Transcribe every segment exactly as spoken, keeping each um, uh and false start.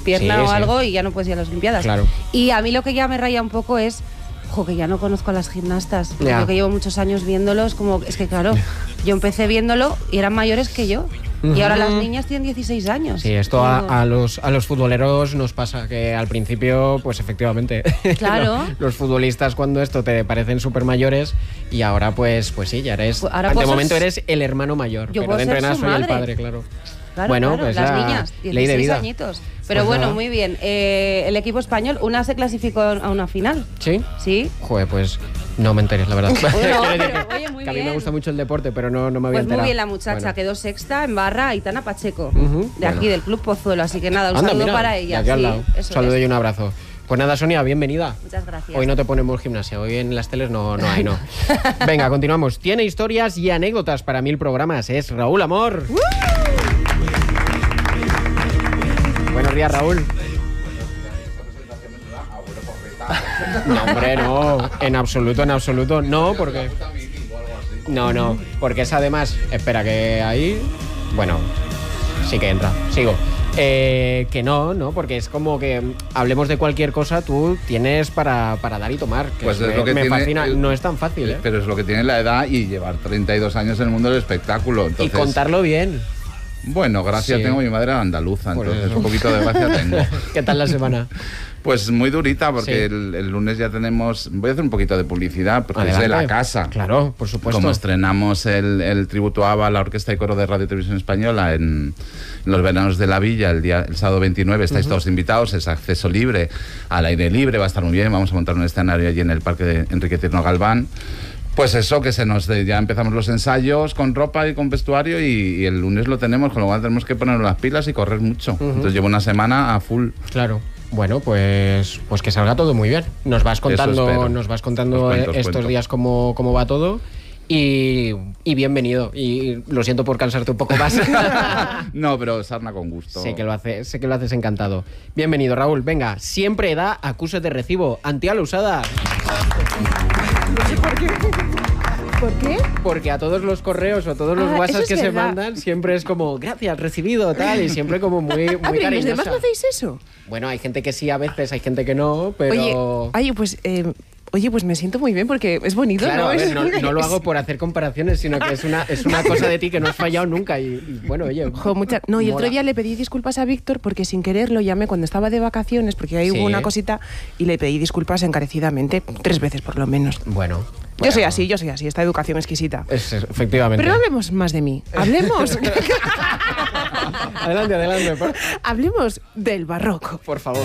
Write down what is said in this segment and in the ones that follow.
pierna sí, o sí. algo y ya no puedes ir a las Olimpiadas. Claro. Y a mí lo que ya me raya un poco es, jo, que ya no conozco a las gimnastas. Ya. Yo que llevo muchos años viéndolos, como, es que claro, yo empecé viéndolo y eran mayores que yo. Uh-huh. Y ahora las niñas tienen dieciséis años. Sí, esto a, a, los, a los futboleros nos pasa, que al principio, pues efectivamente, Claro. los, los futbolistas cuando esto te parecen súper mayores y ahora pues pues sí, ya eres, Pues ahora de puedo momento ser- eres el hermano mayor, Yo pero puedo dentro de ser nada su soy el madre. padre, claro. Claro, Bueno, claro, pues las la niñas, ley de dieciséis vida. añitos. Pero Pues bueno, nada. muy bien. Eh, el equipo español, una se clasificó a una final. ¿Sí? Sí. Joder, pues no me enteres, la verdad. No, Quiero decir pero, que- oye, muy que a mí me bien. gusta mucho el deporte, pero no, no me había Pues muy enterado. bien la muchacha, Bueno. quedó sexta en barra Aitana Pacheco, Ujú, de aquí, bueno. del Club Pozuelo. Así que nada, un Anda, saludo mira, para de ella. aquí al Sí, lado. eso Saludo es. y un abrazo. Pues nada, Sonia, bienvenida. Muchas gracias. Hoy no te ponemos gimnasia, hoy en las teles no, no hay, no. Venga, continuamos. Tiene historias y anécdotas para mil programas. Es Raúl Amor. ¡Uh! Buenos días, Raúl. No, hombre, no. En absoluto, en absoluto. No, porque... No, no. Porque es además... Espera, que ahí... Bueno, sí que entra. Sigo. Eh, que no, no, porque es como que hablemos de cualquier cosa, tú tienes para, para dar y tomar. Que Pues me, es lo que me tiene fascina. el- No es tan fácil, ¿eh? Pero es lo que tiene la edad y llevar treinta y dos años en el mundo del espectáculo. Entonces, Y contarlo bien. Bueno, gracias, Sí. tengo mi madre andaluza, Por entonces eso. un poquito de gracia tengo. ¿Qué tal la semana? Pues muy durita, porque Sí. el, el lunes ya tenemos... Voy a hacer un poquito de publicidad, porque Adelante. es de la casa. Claro, por supuesto. Como estrenamos el, el tributo a ABBA, la Orquesta y Coro de Radio y Televisión Española, en los veranos de la Villa, el día el sábado veintinueve, estáis Ujú. todos invitados, es acceso libre, al aire libre, va a estar muy bien, vamos a montar un escenario allí en el Parque de Enrique Tierno Galván. Pues eso, que se nos de- ya empezamos los ensayos con ropa y con vestuario y, y el lunes lo tenemos, con lo cual tenemos que ponernos las pilas y correr mucho. Ujú. Entonces llevo una semana a full. Claro. Bueno, pues, pues que salga todo muy bien. Nos vas contando, espero. nos vas contando Os cuento, os estos cuento. días cómo, cómo va todo. Y, y bienvenido. Y lo siento por cansarte un poco más. No, pero sarna con gusto. sé que lo hace, sé que lo haces encantado. Bienvenido, Raúl. Venga, siempre da acusos de recibo. Antía la usada. ¿Por qué? Porque a todos los correos o todos los Ah, WhatsApp eso es que se verdad. mandan siempre es como gracias, recibido, tal, y siempre como muy, muy Ah, pero ¿y los cariñosa. demás no hacéis eso? Bueno, hay gente que sí a veces, hay gente que no, pero... Oye, ay, pues, eh, oye, pues me siento muy bien porque es bonito, Claro, ¿no? a ver, Es- no, no lo hago por hacer comparaciones, sino que es una, es una cosa de ti que no has fallado nunca. Y, y bueno, oye. Jo, mucha- No, y el mola. otro día le pedí disculpas a Víctor porque sin querer lo llamé cuando estaba de vacaciones, porque ahí Sí. hubo una cosita, y le pedí disculpas encarecidamente, tres veces por lo menos. Bueno. Yo soy bueno, así, yo soy así, esta educación exquisita. Es, efectivamente. Pero no hablemos más de mí, hablemos, Adelante, adelante, por, hablemos del barroco. por favor.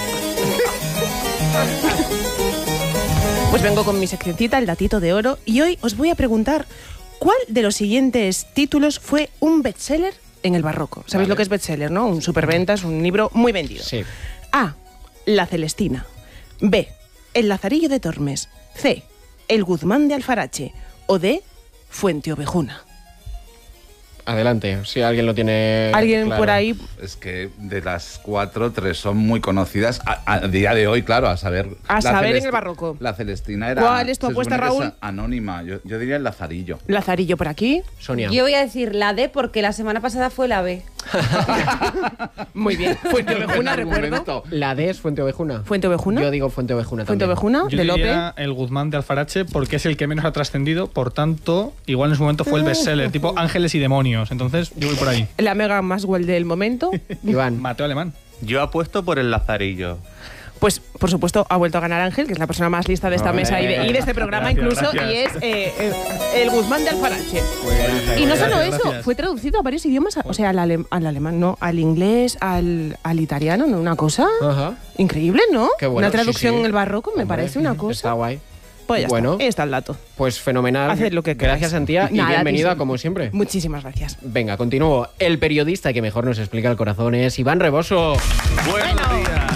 Pues vengo con mi seccioncita, el datito de oro, y hoy os voy a preguntar ¿cuál de los siguientes títulos fue un bestseller en el barroco? ¿Sabéis Vale. lo que es bestseller, no? Un superventas, un libro muy vendido. Sí. A. La Celestina. B. El Lazarillo de Tormes. C. El Guzmán de Alfarache. O D. Fuente Ovejuna. Adelante, si alguien lo tiene. ¿Alguien claro. por ahí? Es que de las cuatro, tres son muy conocidas a, a día de hoy, claro, a saber. A la saber en Celesti- el barroco. La Celestina era. ¿Cuál es tu se apuesta, supone que Raúl? es anónima. Yo, yo diría el Lazarillo. Lazarillo por aquí. Sonia. Yo voy a decir la D porque la semana pasada fue la B. Muy bien. Fuente Ovejuna, Buen recuerdo. argumento. La D es Fuente Ovejuna. ¿Fuente Ovejuna? Yo digo Fuente Ovejuna Fuente también. Ovejuna, Yo de Lope. diría el Guzmán de Alfarache porque es el que menos ha trascendido, por tanto, igual en su momento fue el bestseller, tipo Ángeles y Demonios. Entonces, yo voy por ahí. La Mega Maswell del momento. Iván. Mateo Alemán. Yo apuesto por el Lazarillo. Pues, por supuesto, ha vuelto a ganar Ángel, que es la persona más lista de esta Ole. mesa y de, y de este programa Gracias, incluso, gracias. y es eh, eh, el Guzmán de Alfarache. Muy bien. Y no solo Gracias, eso, gracias. fue traducido a varios idiomas, o sea, al, alem- al alemán, no, al inglés, al, al italiano, ¿no? Una cosa Ajá. increíble, ¿no? Qué bueno, una traducción sí, sí. en el barroco me Hombre, parece una Está cosa. guay. Pues ya Bueno. está, ahí está el dato. Pues fenomenal. Haced lo que queráis. Gracias, Antía, y Nada, bienvenida tío. como siempre. Muchísimas gracias. Venga, continúo. El periodista que mejor nos explica el corazón es Iván Reboso. Buenos días.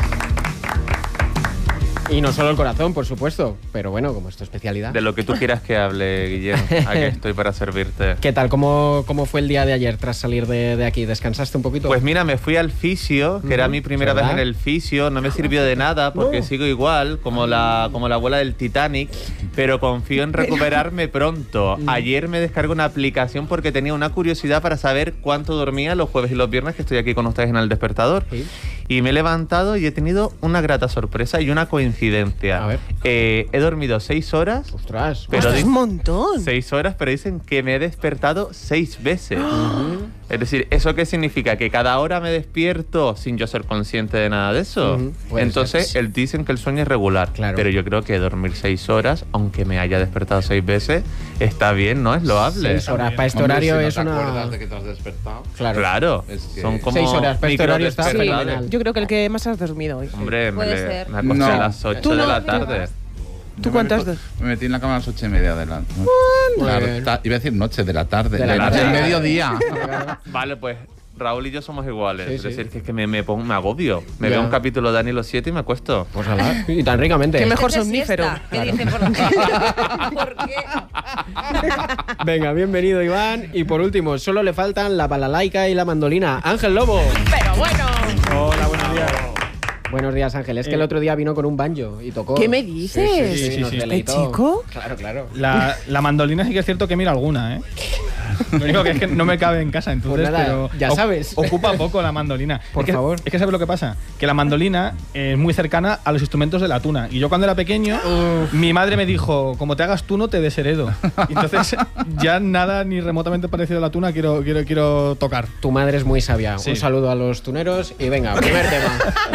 Y no solo el corazón, por supuesto, pero bueno, como es tu especialidad. De lo que tú quieras que hable, Guillermo. Aquí estoy para servirte. ¿Qué tal? ¿Cómo, cómo fue el día de ayer tras salir de, de aquí? ¿Descansaste un poquito? Pues mira, me fui al fisio, que era Ujú, mi primera ¿verdad? vez en el fisio. No me sirvió de nada porque No. sigo igual, como la, como la abuela del Titanic, pero confío en recuperarme pronto. Ayer me descargué una aplicación porque tenía una curiosidad para saber cuánto dormía los jueves y los viernes que estoy aquí con ustedes en El Despertador. Sí. Y me he levantado y he tenido una grata sorpresa y una coincidencia. A ver. Eh, he dormido seis horas. Ostras. Pero es di- un montón. Seis horas, pero dicen que me he despertado seis veces. Es decir, ¿eso qué significa? ¿Que cada hora me despierto sin yo ser consciente de nada de eso? Ujú, puede Entonces, ser. él dicen que el sueño es regular. Claro. Pero yo creo que dormir seis horas, aunque me haya despertado seis veces, está bien, ¿no? Es loable. Seis horas para este Hombre, horario si no es te una... acuerdas de que te has despertado. Claro. Claro. Es que- Son como Seis horas para este horario está microdespertares. fenomenal. Yo creo que el que más has dormido hoy. Hombre, me, Puede le- ser. me acosté No. a las ocho Tú de no, la ¿qué tarde. más? Yo ¿Tú me cuántas meto- dos? Me metí en la cama a las ocho y media de la noche. Muy Claro, bien. ta- iba a decir noche, de la tarde. De la de- tarde. del mediodía. Vale, pues Raúl y yo somos iguales. Sí, es sí. decir, que, es que me, me, pongo, me agobio. Me Ya. veo un capítulo de Dani los siete y me acuesto. Pues ala, y tan ricamente. Qué mejor Este es somnífero. siesta, que dice, ¿por qué? ¿Por qué? Venga, bienvenido Iván. Y por último, solo le faltan la balalaica y la mandolina. Ángel Lobo. Pero bueno. Hola, buenos días. Buenos días, Ángel. Es que el otro día vino con un banjo y tocó. ¿Qué me dices? Sí, sí, sí, nos sí. deleitó. ¿El chico? Claro, claro. La, la mandolina sí que es cierto que mira alguna, ¿eh? Lo único que es que no me cabe en casa, entonces, Pues nada, pero ya oc- sabes. ocupa poco la mandolina. Por Es que- favor. Es que ¿sabes lo que pasa? Que la mandolina es muy cercana a los instrumentos de la tuna. Y yo cuando era pequeño, mi madre me dijo, como te hagas tú, no te desheredo. Y entonces ya nada ni remotamente parecido a la tuna quiero, quiero, quiero tocar. Tu madre es muy sabia. Sí. Un saludo a los tuneros y venga, primer tema.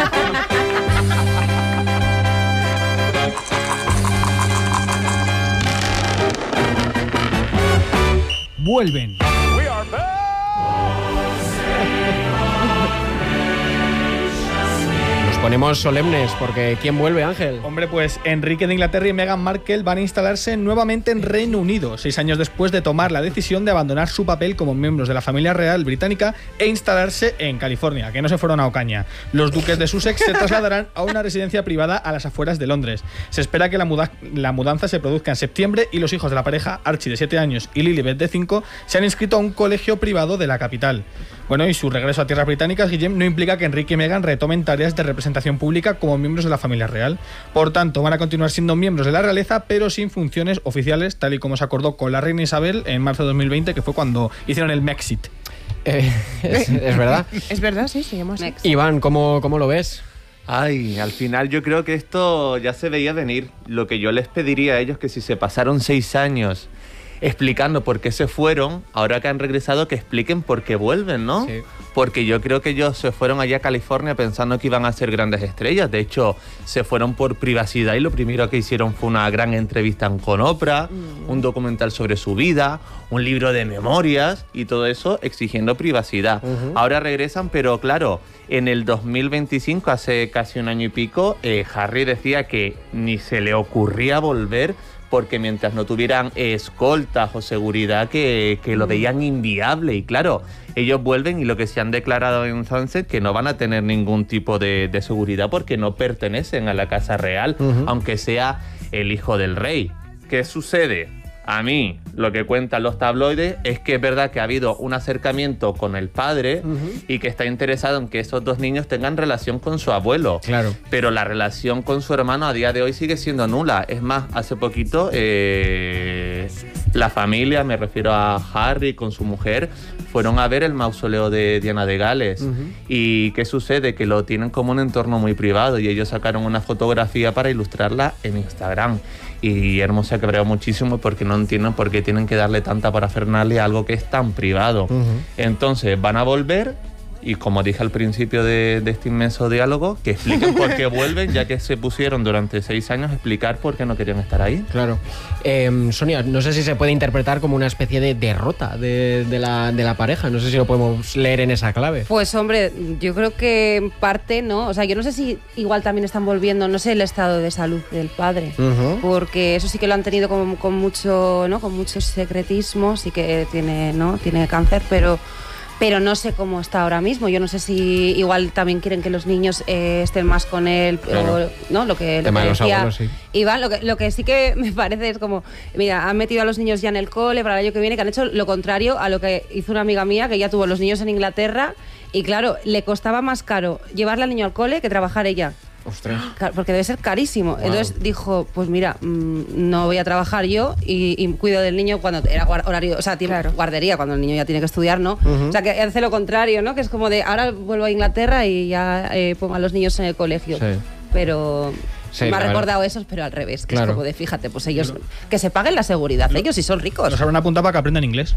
Vuelven. Nos ponemos solemnes porque ¿quién vuelve, Ángel? Hombre, pues Enrique de Inglaterra y Meghan Markle van a instalarse nuevamente en Reino Unido, seis años después de tomar la decisión de abandonar su papel como miembros de la familia real británica e instalarse en California, que no se fueron a Ocaña. Los duques de Sussex se trasladarán a una residencia privada a las afueras de Londres. Se espera que la, muda- la mudanza se produzca en septiembre y los hijos de la pareja, Archie de siete años y Lilibet de cinco, se han inscrito a un colegio privado de la capital. Bueno, y su regreso a tierras británicas, Guillem, no implica que Enrique y Meghan retomen tareas de representación pública como miembros de la familia real. Por tanto, van a continuar siendo miembros de la realeza, pero sin funciones oficiales, tal y como se acordó con la reina Isabel en marzo de dos mil veinte, que fue cuando hicieron el Mexit. Eh, es, es verdad. Es verdad, sí, se llama así. Next. Iván, ¿cómo, cómo lo ves? Ay, al final yo creo que esto ya se veía venir. Lo que yo les pediría a ellos que si se pasaron seis años explicando por qué se fueron, ahora que han regresado que expliquen por qué vuelven, ¿no? Sí. Porque yo creo que ellos se fueron allá a California pensando que iban a ser grandes estrellas. De hecho, se fueron por privacidad y lo primero que hicieron fue una gran entrevista con Oprah, mm. un documental sobre su vida, un libro de memorias y todo eso exigiendo privacidad. Uh-huh. Ahora regresan, pero claro, en el dos mil veinticinco, hace casi un año y pico, eh, Harry decía que ni se le ocurría volver porque mientras no tuvieran escoltas o seguridad que, que lo veían inviable. Y claro, ellos vuelven y lo que se han declarado en Sunset que no van a tener ningún tipo de, de seguridad porque no pertenecen a la casa real, uh-huh. aunque sea el hijo del rey. ¿Qué sucede? A mí, lo que cuentan los tabloides es que es verdad que ha habido un acercamiento con el padre uh-huh. y que está interesado en que esos dos niños tengan relación con su abuelo. Claro. Pero la relación con su hermano a día de hoy sigue siendo nula. Es más, hace poquito eh, la familia, me refiero a Harry con su mujer, fueron a ver el mausoleo de Diana de Gales. Uh-huh. ¿Y qué sucede? Que lo tienen como un entorno muy privado y ellos sacaron una fotografía para ilustrarla en Instagram. Y Guillermo se cabreó muchísimo porque no entienden por qué tienen que darle tanta parafernalia a algo que es tan privado. Uh-huh. Entonces van a volver y, como dije al principio de, de este inmenso diálogo, que expliquen por qué vuelven, ya que se pusieron durante seis años a explicar por qué no querían estar ahí. Claro. Eh, Sonia, no sé si se puede interpretar como una especie de derrota de, de, la, de la pareja. No sé si lo podemos leer en esa clave. Pues hombre, yo creo que en parte, ¿no? O sea, yo no sé si igual también están volviendo, no sé el estado de salud del padre, uh-huh. porque eso sí que lo han tenido con, con mucho, ¿no? Con mucho secretismo, sí que tiene, ¿no? Tiene cáncer, pero... pero no sé cómo está ahora mismo. Yo no sé si igual también quieren que los niños eh, estén más con él, claro. o, ¿no? Lo que, lo que decía abuelos, sí. Iván, lo que, lo que sí que me parece es como, mira, han metido a los niños ya en el cole para el año que viene, que han hecho lo contrario a lo que hizo una amiga mía, que ya tuvo los niños en Inglaterra, y claro, le costaba más caro llevarle al niño al cole que trabajar ella. Ostras. Porque debe ser carísimo. Wow. Entonces dijo, pues mira, mmm, no voy a trabajar yo y, y cuido del niño cuando era horario, o sea, tiempo, claro. guardería, cuando el niño ya tiene que estudiar, ¿no? Uh-huh. O sea, que hace lo contrario, ¿no? Que es como de, ahora vuelvo a Inglaterra y ya eh, pongo a los niños en el colegio. Sí. Pero... Sí, me ha recordado claro. esos, pero al revés, que claro. es como de, fíjate, pues ellos, claro. que se paguen la seguridad, lo, ellos sí son ricos. Nos habrán apuntado para que aprendan inglés.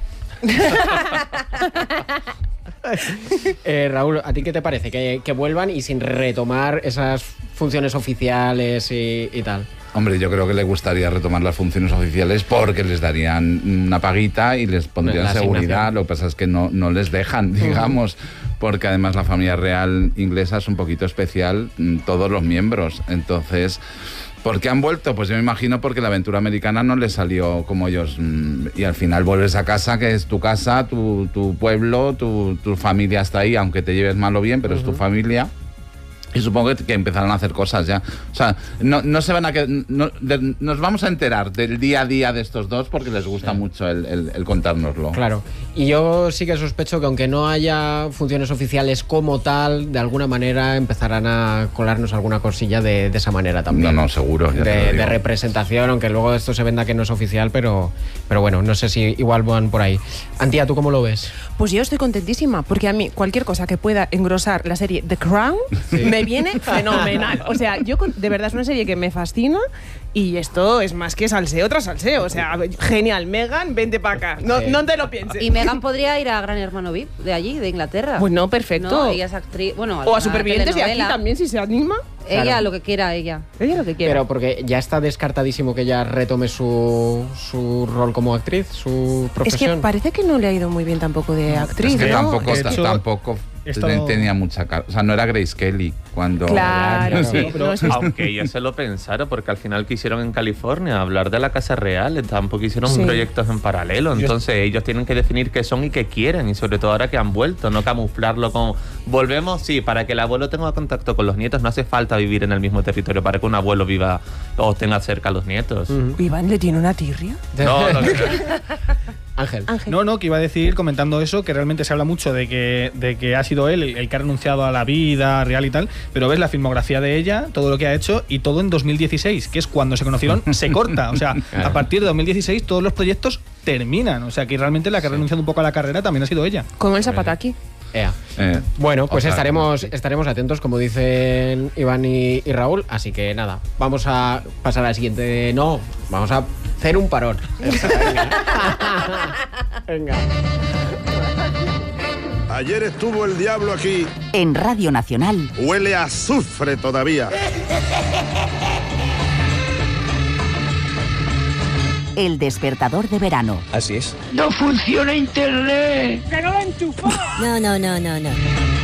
eh, Raúl, ¿a ti qué te parece? Que, que vuelvan y sin retomar esas funciones oficiales y, y tal. Hombre, yo creo que le gustaría retomar las funciones oficiales porque les darían una paguita y les pondrían la seguridad. Lo que pasa es que no, no les dejan, digamos, uh-huh. porque además la familia real inglesa es un poquito especial, todos los miembros. Entonces, ¿por qué han vuelto? Pues yo me imagino porque la aventura americana no les salió como ellos. Y al final vuelves a casa, que es tu casa, tu, tu pueblo, tu, tu familia está ahí, aunque te lleves mal o bien, pero uh-huh. es tu familia. Y supongo que, que empezarán a hacer cosas ya. O sea, no, no se van a que no, de, nos vamos a enterar del día a día de estos dos porque les gusta sí. mucho el, el, el contárnoslo. Claro. Y yo sí que sospecho que aunque no haya funciones oficiales como tal, de alguna manera empezarán a colarnos alguna cosilla de, de esa manera también. No, no, seguro. Ya de, de representación, aunque luego esto se venda que no es oficial, pero, pero bueno, no sé si igual van por ahí. Antía, ¿tú cómo lo ves? Pues yo estoy contentísima, porque a mí cualquier cosa que pueda engrosar la serie The Crown sí. me viene fenomenal. O sea, yo de verdad es una serie que me fascina y esto es más que salseo tras salseo. O sea, genial. Meghan, vente para acá. No, sí. no te lo pienses. Y Meghan podría ir a Gran Hermano V I P de allí, de Inglaterra. Bueno, perfecto. ¿No? Ella es actriz. Bueno, o a Supervivientes de aquí también, si se anima. Ella claro. lo que quiera, ella. Ella lo que quiera. Pero porque ya está descartadísimo que ella retome su, su rol como actriz, su profesión. Es que parece que no le ha ido muy bien tampoco de actriz, es que ¿no? tampoco, de hecho, tampoco esto... tenía mucha cara. O sea, no era Grace Kelly cuando... Claro. Sí. Sí. No, sí. Aunque ellos se lo pensaron, porque al final quisieron en California hablar de la Casa Real, tampoco hicieron sí. proyectos en paralelo. Entonces Yo... ellos tienen que definir qué son y qué quieren, y sobre todo ahora que han vuelto, no camuflarlo con... Volvemos, sí, para que el abuelo tenga contacto con los nietos, no hace falta vivir en el mismo territorio para que un abuelo viva o tenga cerca a los nietos. Uh-huh. ¿Iván le tiene una tirria? No, no, no. Ángel. Ángel. No, no, que iba a decir, comentando eso, que realmente se habla mucho de que, de que ha sido él el, el que ha renunciado a la vida real y tal, pero ves la filmografía de ella, todo lo que ha hecho, y todo en dos mil dieciséis, que es cuando se conocieron, se corta. O sea, claro. a partir de dos mil dieciséis todos los proyectos terminan. O sea, que realmente la que ha renunciado un poco a la carrera también ha sido ella. Como el Zapataki. Ea. Eh, bueno, pues estaremos, estaremos atentos, como dicen Iván y, y Raúl. Así que nada, vamos a pasar al siguiente. No, vamos a hacer un parón. Venga. Venga. Ayer estuvo el diablo aquí. En Radio Nacional. Huele a azufre todavía. El despertador de verano. Así es. ¡No funciona internet! ¡Que no lo enchufó! No, no, no, no, no.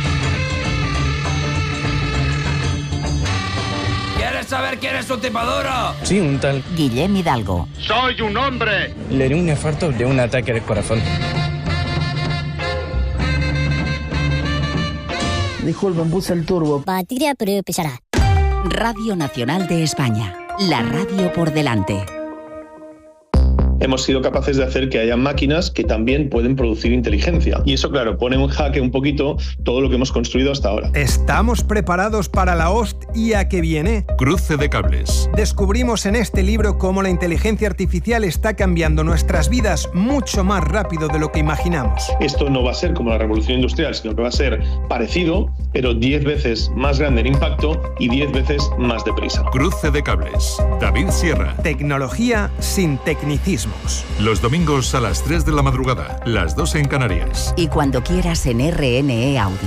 ¿Quieres saber quién es su tipadora? Sí, un tal Guillem Hidalgo. ¡Soy un hombre! Le dio un infarto de un ataque del corazón. Disculpen, puse el turbo. Batería, pero pesará. Radio Nacional de España. La radio por delante. Hemos sido capaces de hacer que haya máquinas que también pueden producir inteligencia. Y eso, claro, pone en jaque un poquito todo lo que hemos construido hasta ahora. ¿Estamos preparados para la hostia que viene? Cruce de cables. Descubrimos en este libro cómo la inteligencia artificial está cambiando nuestras vidas mucho más rápido de lo que imaginamos. Esto no va a ser como la revolución industrial, sino que va a ser parecido, pero diez veces más grande en impacto y diez veces más deprisa. Cruce de cables. David Sierra. Tecnología sin tecnicismo. Los domingos a las tres de la madrugada, las dos en Canarias. Y cuando quieras en R N E Audio.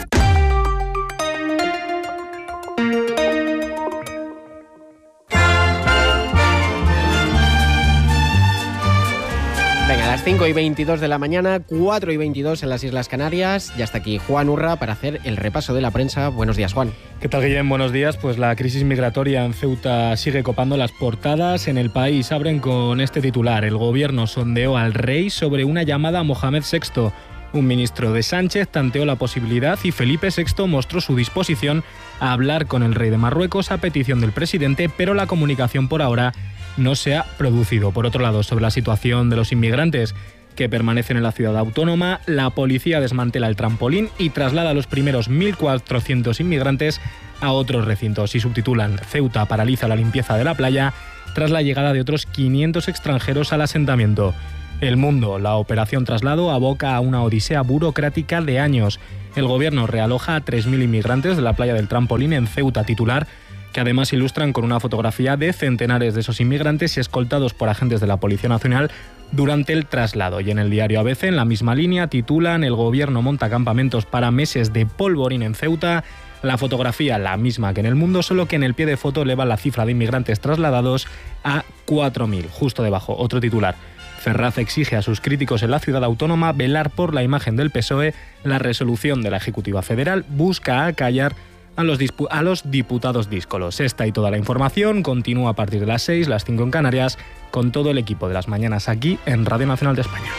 Venga, a las cinco y veintidós de la mañana, cuatro y veintidós en las Islas Canarias. Ya está aquí Juan Urra para hacer el repaso de la prensa. Buenos días, Juan. ¿Qué tal, Guillem? Buenos días. Pues la crisis migratoria en Ceuta sigue copando las portadas. En El País abren con este titular: el gobierno sondeó al rey sobre una llamada a Mohamed sexto. Un ministro de Sánchez tanteó la posibilidad y Felipe sexto mostró su disposición a hablar con el rey de Marruecos a petición del presidente, pero la comunicación por ahora no se ha producido. Por otro lado, sobre la situación de los inmigrantes que permanecen en la ciudad autónoma. La policía desmantela el trampolín y traslada a los primeros mil cuatrocientos inmigrantes a otros recintos. Y subtitulan: Ceuta paraliza la limpieza de la playa tras la llegada de otros quinientos extranjeros al asentamiento. El Mundo: la operación traslado aboca a una odisea burocrática de años. El gobierno realoja a tres mil inmigrantes de la playa del Trampolín en Ceuta, titular, que además ilustran con una fotografía de centenares de esos inmigrantes escoltados por agentes de la Policía Nacional durante el traslado. Y en el diario A B C, en la misma línea, titulan: el gobierno monta campamentos para meses de polvorín en Ceuta. La fotografía la misma que en El Mundo, solo que en el pie de foto eleva la cifra de inmigrantes trasladados a cuatro mil. Justo debajo, otro titular: Ferraz exige a sus críticos en la ciudad autónoma velar por la imagen del P S O E. La resolución de la Ejecutiva Federal busca acallar a los, a los diputados díscolos. Esta y toda la información continúa a partir de las seis, las cinco en Canarias, con todo el equipo de las mañanas aquí en Radio Nacional de España.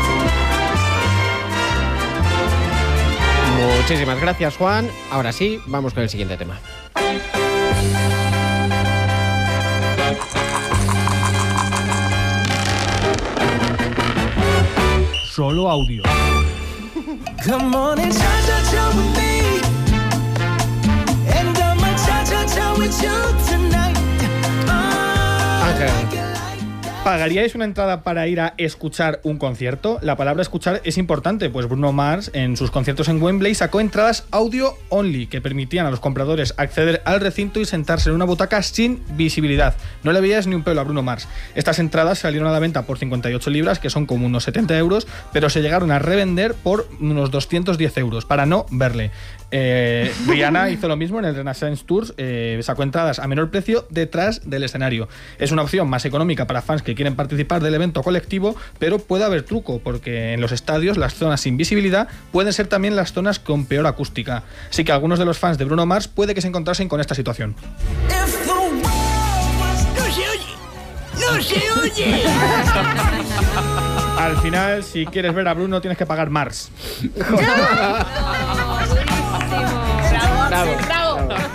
Muchísimas gracias, Juan. Ahora sí, vamos con el siguiente tema. Solo audio. Ángel, ¿pagaríais una entrada para ir a escuchar un concierto? La palabra escuchar es importante, pues Bruno Mars en sus conciertos en Wembley sacó entradas audio only que permitían a los compradores acceder al recinto y sentarse en una butaca sin visibilidad. No le veías ni un pelo a Bruno Mars. Estas entradas salieron a la venta por cincuenta y ocho libras, que son como unos setenta euros, pero se llegaron a revender por unos doscientos diez euros para no verle. Eh, Rihanna hizo lo mismo en el Renaissance Tours, eh, sacó entradas a menor precio detrás del escenario. Es una opción más económica para fans que quieren participar del evento colectivo, pero puede haber truco, porque en los estadios las zonas sin visibilidad pueden ser también las zonas con peor acústica. Así que algunos de los fans de Bruno Mars puede que se encontrasen con esta situación. ¡No se oye! ¡No se oye! Al final, si quieres ver a Bruno, tienes que pagar Mars. Bravo, bravo, bravo.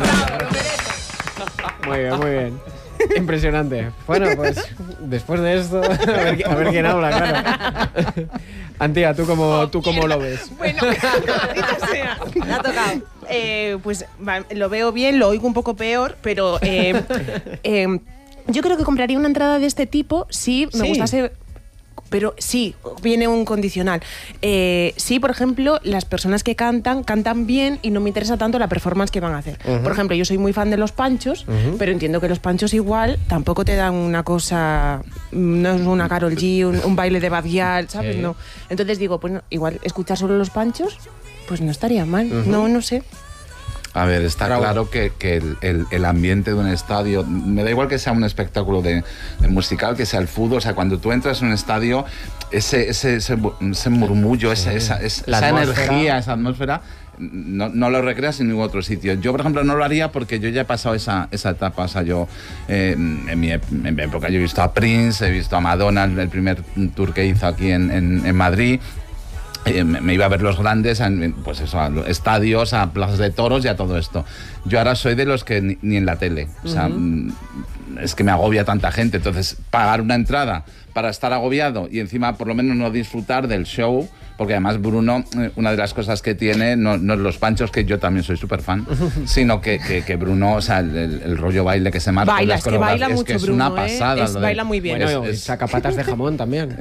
Muy bien, muy bien. Impresionante. Bueno, pues después de esto, a ver, a ver quién habla, claro. Antía, ¿tú cómo, ¿tú cómo lo ves? Bueno, maldita sea. Me ha tocado. Eh, pues va, lo veo bien, lo oigo un poco peor, pero eh, eh, yo creo que compraría una entrada de este tipo si me Sí. gustase. Pero sí, viene un condicional. Eh, sí, por ejemplo, las personas que cantan, cantan bien y no me interesa tanto la performance que van a hacer. Uh-huh. Por ejemplo, yo soy muy fan de Los Panchos, Uh-huh. pero entiendo que Los Panchos igual tampoco te dan una cosa, no es una Karol G, un, un baile de Badial, ¿sabes? Sí. No. Entonces digo, pues no, igual escuchar solo Los Panchos, pues no estaría mal. Uh-huh. No, no sé. A ver, está Bravo. claro que, que el, el- el ambiente de un estadio, me da igual que sea un espectáculo de, de musical, que sea el fútbol, o sea, cuando tú entras en un estadio, ese, ese, ese, bu- ese murmullo, esa, esa, esa, La esa atmósfera. energía, esa atmósfera, no, no lo recreas en ningún otro sitio. Yo, por ejemplo, no lo haría porque yo ya he pasado esa, esa etapa. O sea, yo, eh, en, mi, ep- en mi época, yo he visto a Prince, he visto a Madonna, el primer tour que hizo aquí en, en, en Madrid. Eh, me me iba a ver los grandes, en- pues eso, a los estadios, a plazas de toros y a todo esto. Yo ahora soy de los que ni, ni en la tele. O sea, Ujú. mm, es que me agobia tanta gente. Entonces, pagar una entrada para estar agobiado y encima por lo menos no disfrutar del show, porque además Bruno, eh, una de las cosas que tiene, no, no es Los Panchos, que yo también soy súper fan, sino que, que, que Bruno, o sea, el, el- el rollo baile que se marca, Baila, las es que baila coreografías, mucho que es Bruno, una ¿eh? pasada. Es- lo de- baila muy bien. Bueno, Es- es- saca patas de jamón también.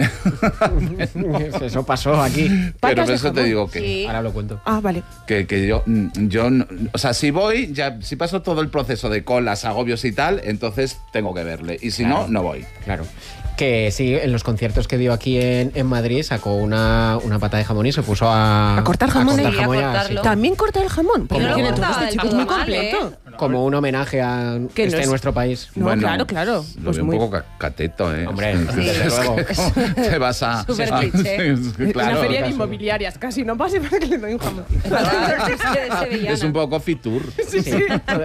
Eso pasó aquí. pero Patas por de eso te jamón. digo que... Sí. Ahora lo cuento. Ah, vale. Que, que yo, mm, yo, no- o sea, si voy, ya, si paso todo el proceso de colas, agobios y tal, entonces tengo que verle. Y si Claro. no, no voy. Claro. Que sí, en los conciertos que dio aquí en, en Madrid sacó una, una pata de jamón y se puso a... ¿A cortar jamón? cortar Sí, a jamón ya, cortarlo. sí. ¿También corta el jamón? Pero no Como- lo cortaba este del chico es todo muy mal, completo. ¿eh? Como un homenaje a Que no este es- nuestro país. No, claro, claro. Lo Pues veo muy- un poco ca- cateto, ¿eh? Hombre, Es que- desde es que luego. como te vas a... Súper a- cliché. es que, claro, Una feria de caso. inmobiliarias, casi no pase para que le doy un jamón. Es un poco Fitur. Sí, sí.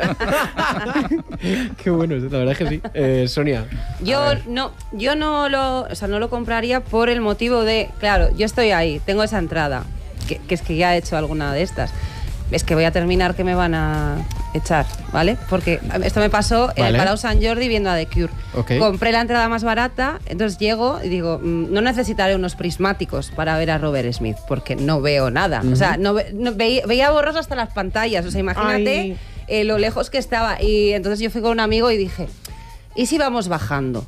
Qué bueno, la verdad es que sí. Eh, Sonia. Yo no, yo no lo, o sea, no lo compraría por el motivo de, claro, yo estoy ahí, tengo esa entrada, que, que es que ya he hecho alguna de estas. Es que voy a terminar que me van a echar, ¿vale? Porque esto me pasó en Vale. el Palau Sant Jordi viendo a The Cure. Ok. Compré la entrada más barata, entonces llego y digo, mm, no necesitaré unos prismáticos para ver a Robert Smith, porque no veo nada. O sea, no, ve- no- veía, veía borroso hasta las pantallas. O sea, imagínate eh, lo lejos que estaba. Y entonces yo fui con un amigo y dije, ¿y si vamos bajando?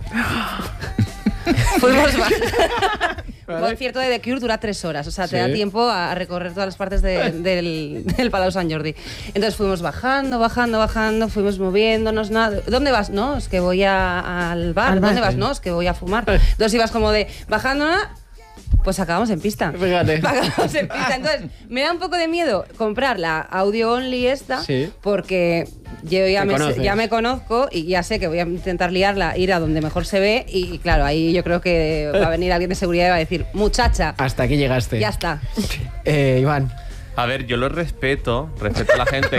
Fuimos bajando. Un concierto de The Cure dura tres horas, o sea, te Sí. da tiempo a recorrer todas las partes de- del, del Palau Sant Jordi. Entonces fuimos bajando, bajando, bajando, fuimos moviéndonos, nada. ¿Dónde vas? No, es que voy a- al bar. Al bar. ¿Dónde vas? No, es que voy a fumar. Entonces ibas como de bajando, nada. Pues acabamos en pista. Fíjate. Acabamos en pista. Entonces, me da un poco de miedo comprar la audio only esta, Sí. porque yo ya Te me, conoces. ya me conozco y ya sé que voy a intentar liarla, ir a donde mejor se ve. Y claro, ahí yo creo que va a venir alguien de seguridad y va a decir, muchacha, Hasta aquí llegaste. ya está. Eh, Iván. A ver, yo lo respeto, respeto a la gente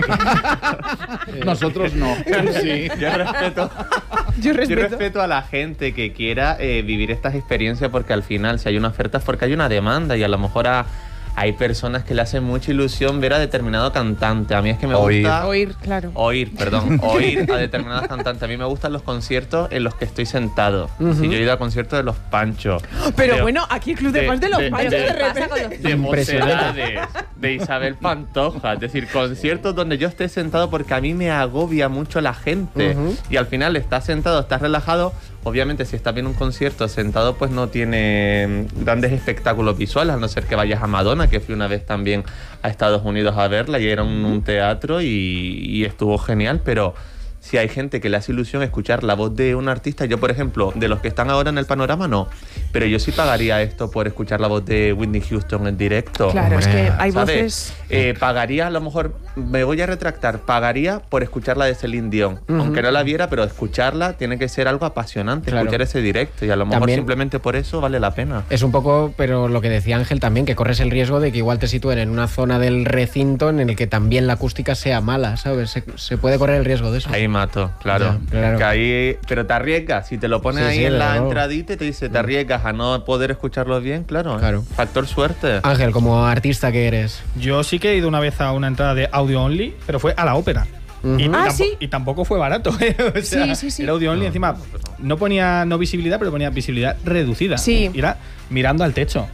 que... Nosotros no. Sí. Yo respeto, Yo respeto. yo respeto a la gente que quiera eh, vivir estas experiencias, porque al final, si hay una oferta es porque hay una demanda, y a lo mejor a- hay personas que le hacen mucha ilusión ver a determinado cantante. A mí es que me Oír. gusta... Oír, claro. Oír, perdón, oír a determinados cantantes. A mí me gustan los conciertos en los que estoy sentado. Si yo he ido a conciertos de los Panchos. Pero de- bueno, aquí el Club de, Fans de los de- Panchos de- de, ¿Qué pasa repente. con los de Impresionante. Mocedades, de Isabel Pantoja, es decir, conciertos donde yo esté sentado, porque a mí me agobia mucho la gente. Ujú. Y al final estás sentado, estás relajado. Obviamente, si estás viendo un concierto sentado, pues no tiene mm, grandes espectáculos visuales, a no ser que vayas a Madonna, que fui una vez también a Estados Unidos a verla, y era un, un teatro y, y estuvo genial. Pero si hay gente que le hace ilusión escuchar la voz de un artista, yo, por ejemplo, de los que están ahora en el panorama, no. Pero yo sí pagaría esto por escuchar la voz de Whitney Houston en directo. Claro, es que hay ¿Sabes? voces. Eh, pagaría, a lo mejor, me voy a retractar, pagaría por escuchar la de Celine Dion. Aunque no la viera, pero escucharla tiene que ser algo apasionante, Claro. escuchar ese directo. Y a lo mejor También- simplemente por eso vale la pena. Es un poco, pero lo que decía Ángel también, que corres el riesgo de que igual te sitúen en una zona del recinto en el que también la acústica sea mala, ¿sabes? Se, se puede correr el riesgo de eso. Ahí mato, claro. Ya, claro. Que ahí, pero te arriesgas, si te lo pones Sí, ahí sí, en desde la luego. entradita y te dice, te arriesgas a no poder escucharlo bien, claro. ¿eh? Claro. Factor suerte. Ángel, como artista que eres. Yo sí que he ido una vez a una entrada de audio only, pero fue a la ópera. Y, Ah, tampo- ¿sí? y tampoco fue barato. ¿eh? O sea, Sí, sí, sí. Era audio only, encima no ponía no visibilidad, pero ponía visibilidad reducida. Sí. Y era mirando al techo.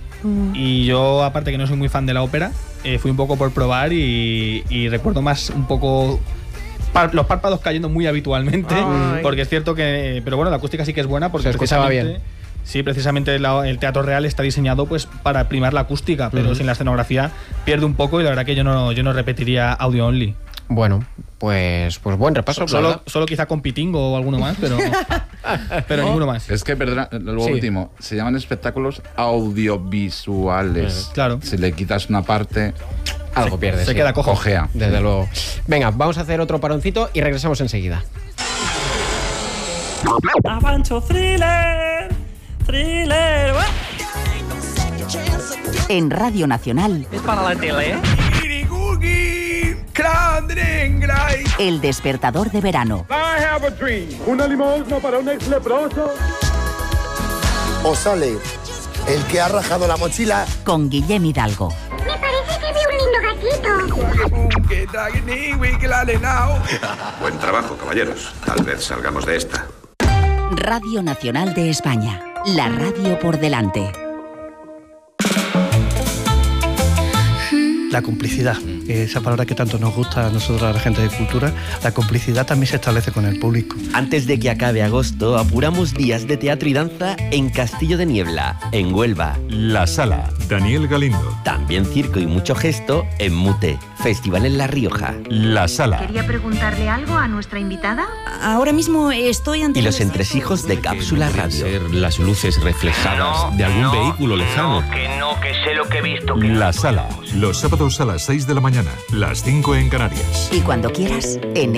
Y yo, aparte que no soy muy fan de la ópera, eh, fui un poco por probar y, y recuerdo más un poco par- los párpados cayendo muy habitualmente. Ay. Porque es cierto que. Pero bueno, la acústica sí que es buena porque Se escuchaba precisamente- Sí, precisamente la- el Teatro Real está diseñado pues para primar la acústica, pero Ujú. sin la escenografía pierde un poco y la verdad que yo no, yo no repetiría audio only. Bueno, pues, pues buen repaso. la Solo, verdad. solo quizá con Pitingo o alguno más, pero, pero ninguno más. Es que, perdona, lo Sí. último, se llaman espectáculos audiovisuales. Claro. Si le quitas una parte, Algo pierdes. Se sí. queda cojo. cojea. Desde luego. Venga, vamos a hacer otro paroncito y regresamos enseguida. Avancho thriller, thriller. En Radio Nacional, Es para la tele, ¿eh? El Despertador de Verano. Una limosna para un ex leproso. O sale el que ha rajado la mochila. Con Guillem Hidalgo. Me parece que vi un lindo gatito. Buen trabajo, caballeros. Tal vez salgamos de esta. Radio Nacional de España. La radio por delante. La complicidad, esa palabra que tanto nos gusta a nosotros, a la gente de cultura, la complicidad también se establece con el público. Antes de que acabe agosto, apuramos días de teatro y danza en Castillo de Niebla, en Huelva. La Sala, Daniel Galindo. También circo y mucho gesto en Mute, Festival en La Rioja. La Sala. ¿Quería preguntarle algo a nuestra invitada? Ahora mismo estoy ante Y los entresijos de Cápsula Radio. Las luces reflejadas de algún vehículo lejano. Que no, que sé lo que he visto. Que La Sala, los sábados a las seis de la mañana, las cinco en Canarias. Y cuando quieras, en